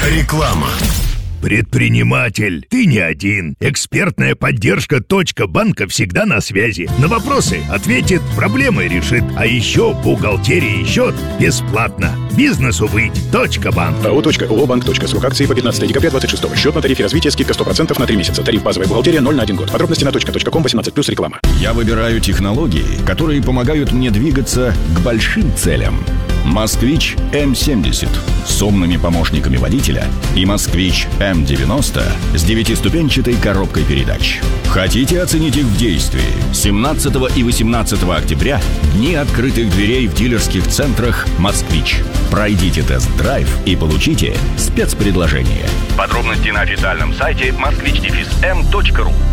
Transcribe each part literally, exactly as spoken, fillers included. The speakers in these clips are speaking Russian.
Реклама. Предприниматель, ты не один. Экспертная поддержка «Точка банка» всегда на связи. На вопросы ответит, проблемы решит. А еще бухгалтерия и счет бесплатно. Бизнесу быть. «Точка банк». АО «Точка», ООО «Банк». Точка. Срок акции по пятнадцатое декабря двадцать шестого. Счет на тарифе развития, скидка сто процентов на три месяца. Тариф базовая бухгалтерия ноль на один год. Подробности на точка точка ком, восемнадцать плюс, реклама. Я выбираю технологии, которые помогают мне двигаться к большим целям. «Москвич эм семьдесят» с умными помощниками водителя и «Москвич эм девяносто» с девятиступенчатой коробкой передач. Хотите оценить их в действии? семнадцатого и восемнадцатого октября – дни открытых дверей в дилерских центрах «Москвич». Пройдите тест-драйв и получите спецпредложение. Подробности на официальном сайте москвич эм точка ру.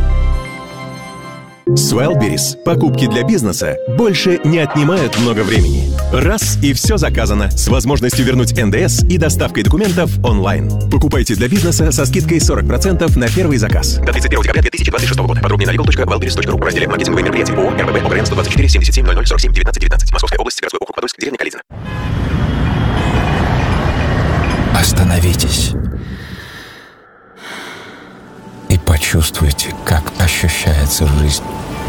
С Wildberries покупки для бизнеса больше не отнимают много времени. Раз и все заказано, с возможностью вернуть эн дэ эс и доставкой документов онлайн. Покупайте для бизнеса со скидкой сорок процентов на первый заказ. До тридцать первого декабря две тысячи двадцать шестого года. Подробнее на legal точка wildberries точка ру в разделе «Маркетинговые мероприятия». ООО эр бэ бэ ОГРН сто двадцать четыре семьдесят семь ноль ноль сорок семь девятнадцать девятнадцать. Московская область, городской округ Подольск, деревня Калитина. Остановитесь и почувствуйте, как ощущается жизнь.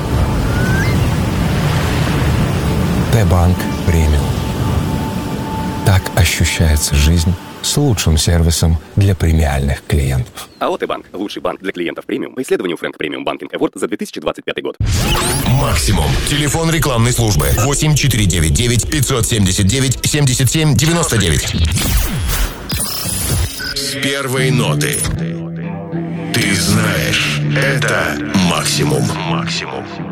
Т-банк премиум. Так ощущается жизнь с лучшим сервисом для премиальных клиентов. АО Т-банк. Лучший банк для клиентов премиум по исследованию Фрэнк Премиум Банкинг Эворд за две тысячи двадцать пятый год. Максимум. Телефон рекламной службы восемь четыре девять девять пятьсот семьдесят девять семьдесят семь девяносто девять. С первой ноты. Ты знаешь, это максимум. Максимум.